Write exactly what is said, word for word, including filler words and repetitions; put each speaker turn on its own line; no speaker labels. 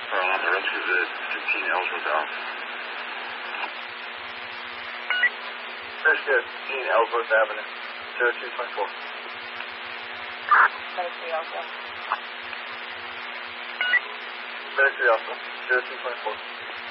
on the rescue is fifteen Ellsworth Ave.
Rescue fifteen Ellsworth Avenue, zero two twenty-four.
Rescue also.
Rescue also, zero two twenty-four.